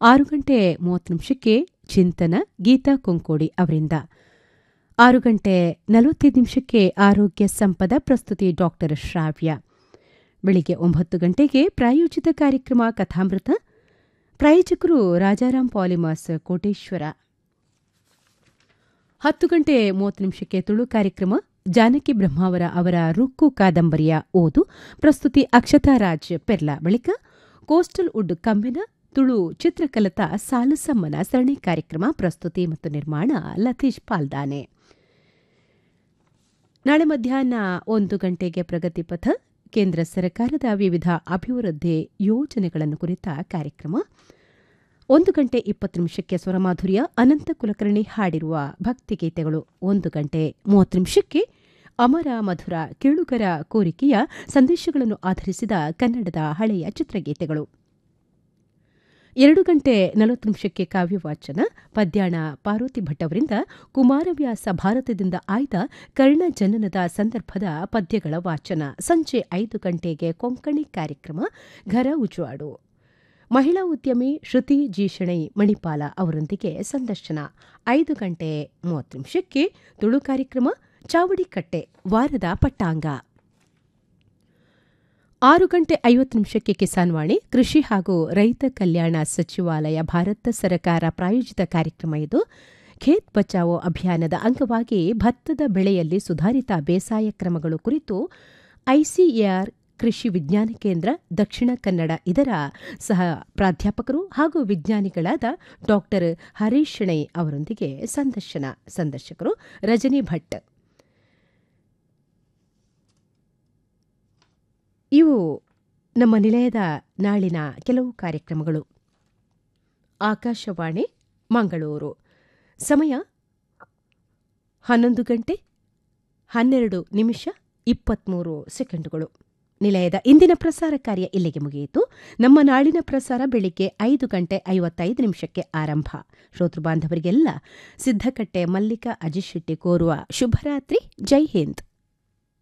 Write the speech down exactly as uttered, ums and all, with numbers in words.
ಆರು ಗಂಟೆ ಮೂವತ್ತು ನಿಮಿಷಕ್ಕೆ ಚಿಂತನ ಗೀತಾ ಕೊಂಕೋಡಿ ಅವರಿಂದ. ಆರು ಗಂಟೆ ನಲವತ್ತೈದು ನಿಮಿಷಕ್ಕೆ ಆರೋಗ್ಯ ಸಂಪದ ಪ್ರಸ್ತುತಿ ಡಾಕ್ಟರ್ ಶ್ರಾವ್ಯ. ಬೆಳಿಗ್ಗೆ ಒಂಬತ್ತು ಗಂಟೆಗೆ ಪ್ರಾಯೋಜಿತ ಕಾರ್ಯಕ್ರಮ ಕಥಾಮೃತ. ಪ್ರಾಯೋಜಕರು ರಾಜಾರಾಮ್ ಪಾಲಿಮರ್ಸ್ ಕೋಟೇಶ್ವರ. ಹತ್ತು ಗಂಟೆ ಮೂವತ್ತು ನಿಮಿಷಕ್ಕೆ ತುಳು ಕಾರ್ಯಕ್ರಮ ಜಾನಕಿ ಬ್ರಹ್ಮಾವರ ಅವರ ರುಕ್ಕು ಕಾದಂಬರಿಯ ಓದು. ಪ್ರಸ್ತುತಿ ಅಕ್ಷತಾರಾಜ್ ಪೆರ್ಲಾ. ಬಳಿಕ ಕೋಸ್ಟಲ್ ವುಡ್ ಕಮ್ಮಿನ ತುಳು ಚಿತ್ರಕಲತಾ ಸಾಲಸಮ್ಮನ ಸರಣಿ ಕಾರ್ಯಕ್ರಮ. ಪ್ರಸ್ತುತಿ ಮತ್ತು ನಿರ್ಮಾಣ ಲತೀಶ್ ಪಾಲ್ದಾನೆ. ನಾಳೆ ಮಧ್ಯಾಹ್ನ ಒಂದು ಗಂಟೆಗೆ ಪ್ರಗತಿಪಥ, ಕೇಂದ್ರ ಸರ್ಕಾರದ ವಿವಿಧ ಅಭಿವೃದ್ಧಿ ಯೋಜನೆಗಳನ್ನು ಕುರಿತ ಕಾರ್ಯಕ್ರಮ. ಒಂದು ಗಂಟೆ ಇಪ್ಪತ್ತು ನಿಮಿಷಕ್ಕೆ ಸ್ವರಮಾಧುರ್ಯ, ಅನಂತ ಕುಲಕರ್ಣಿ ಹಾಡಿರುವ ಭಕ್ತಿಗೀತೆಗಳು. ಒಂದು ಗಂಟೆ ಮೂವತ್ತು ನಿಮಿಷಕ್ಕೆ ಅಮರ ಮಧುರ ಕೇಳುಗರ ಕೋರಿಕೆಯ ಸಂದೇಶಗಳನ್ನು ಆಧರಿಸಿದ ಕನ್ನಡದ ಹಳೆಯ ಚಿತ್ರಗೀತೆಗಳು. ಎರಡು ಗಂಟೆ ನಲವತ್ತು ನಿಮಿಷಕ್ಕೆ ಕಾವ್ಯವಾಚನ. ಪದ್ಯಾಣ ಪಾರ್ವತಿ ಭಟ್ ಅವರಿಂದ ಕುಮಾರವ್ಯಾಸ ಭಾರತದಿಂದ ಆಯ್ದ ಕರ್ಣ ಜನನದ ಸಂದರ್ಭದ ಪದ್ಯಗಳ ವಾಚನ. ಸಂಜೆ ಐದು ಗಂಟೆಗೆ ಕೊಂಕಣಿ ಕಾರ್ಯಕ್ರಮ ಘರ ಉಜುವಾಡು. ಮಹಿಳಾ ಉದ್ಯಮಿ ಶ್ರುತಿ ಜಿ ಶೆಣೈ ಮಣಿಪಾಲ ಅವರೊಂದಿಗೆ ಸಂದರ್ಶನ. ಐದು ಗಂಟೆ ಮೂವತ್ತು ನಿಮಿಷಕ್ಕೆ ತುಳು ಕಾರ್ಯಕ್ರಮ ಚಾವಡಿ ಕಟ್ಟೆ ವಾರದ ಪಟ್ಟಾಂಗ. ಆರು ಗಂಟೆ ಐವತ್ತು ನಿಮಿಷಕ್ಕೆ ಕಿಸಾನ್ ವಾಣಿ, ಕೃಷಿ ಹಾಗೂ ರೈತ ಕಲ್ಯಾಣ ಸಚಿವಾಲಯ ಭಾರತ ಸರ್ಕಾರ ಪ್ರಾಯೋಜಿತ ಕಾರ್ಯಕ್ರಮ. ಇದು ಖೇತ್ ಬಚಾವೋ ಅಭಿಯಾನದ ಅಂಗವಾಗಿ ಭತ್ತದ ಬೆಳೆಯಲ್ಲಿ ಸುಧಾರಿತ ಬೇಸಾಯ ಕ್ರಮಗಳು ಕುರಿತು ಐಸಿಎಆರ್ ಕೃಷಿ ವಿಜ್ಞಾನ ಕೇಂದ್ರ ದಕ್ಷಿಣ ಕನ್ನಡ ಇದರ ಸಹ ಪ್ರಾಧ್ಯಾಪಕರು ಹಾಗೂ ವಿಜ್ಞಾನಿಗಳಾದ ಡಾಕ್ಟರ್ ಹರೀಶ್ ಶೆಣೈ ಅವರೊಂದಿಗೆ ಸಂದರ್ಶನ. ಸಂದರ್ಶಕರು ರಜನಿ ಭಟ್. ಇವು ನಮ್ಮ ನಿಲಯದ ನಾಳಿನ ಕೆಲವು ಕಾರ್ಯಕ್ರಮಗಳು. ಆಕಾಶವಾಣಿ ಮಂಗಳೂರು. ಸಮಯ ಹನ್ನೊಂದು ಗಂಟೆ ಹನ್ನೆರಡು ನಿಮಿಷ ಇಪ್ಪತ್ಮೂರು ಸೆಕೆಂಡುಗಳು. ನಿಲಯದ ಇಂದಿನ ಪ್ರಸಾರ ಕಾರ್ಯ ಇಲ್ಲಿಗೆ ಮುಗಿಯಿತು. ನಮ್ಮ ನಾಳಿನ ಪ್ರಸಾರ ಬೆಳಿಗ್ಗೆ ಐದು ಗಂಟೆ ಐವತ್ತೈದು ನಿಮಿಷಕ್ಕೆ ಆರಂಭ. ಶ್ರೋತೃ ಬಾಂಧವರಿಗೆಲ್ಲ ಸಿದ್ದಕಟ್ಟೆ ಮಲ್ಲಿಕಾ ಅಜಿಶೆಟ್ಟಿ ಕೋರುವ ಶುಭರಾತ್ರಿ. ಜೈ ಹಿಂದ್.